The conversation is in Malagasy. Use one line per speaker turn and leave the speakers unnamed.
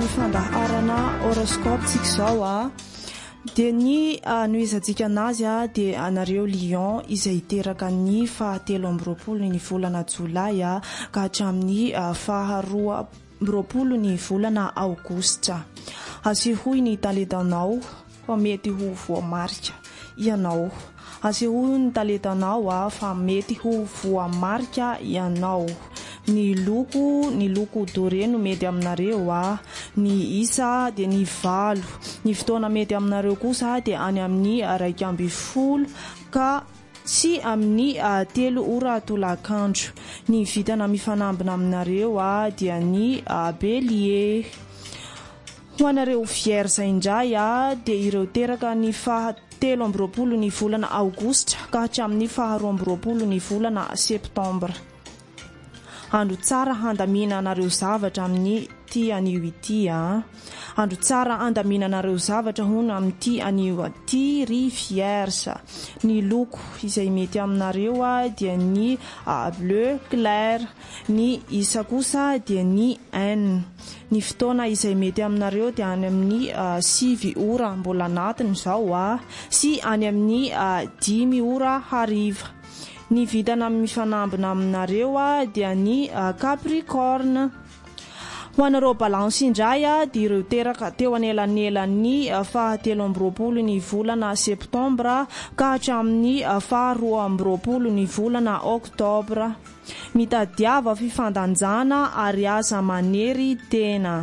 fandaharana horoscope-tsika zao dia ny noizantsika anazy dia anareo Lion izay hiteraka ny 27 ny volana Jolay ka hatramin'ny 12 ny volana Aogositra. Asehoy ny talentanao fa mety ho voamarika ianao. Asehoy ny talentanao fa mety ho voamarika ianao. Ny loko doré no mety aminareo ny isa dia ny 8. Ny fotoana mety aminareo kosa dia any amin'ny 12 ka sy amin'ny 3 ora tolakandro. Ny vitana mifanambina aminareo dia ny Bélier. Ho anareo Vierge indray dia ireo teraka ny 17 ny volana Aogositra ka hatramin'ny 12 ny volana Septambra. Andro tsara handaminanareo zavatra amin'ny ty anio ity Andro tsara handaminanareo zavatra hono amin'ny anio ity ry Vierge. Ny loko izay mety aminareo dia ny bleu clair. Ny isa kosa dia ny N. Ny fotoana izay mety aminareo dia any amin'ny 6 ora mbola anatiny zao sy any amin'ny 10 ora hariva. Ny vitana mifanambina aminareo dia ny Capricorne. Ho anareo Balance indray dia ireo teraka teo anelanelan'ny 17 ny volana Septambra ka hatramin'ny 12 ny volana Oktobra. Mitadiava fifandanjana ary aza manery tena.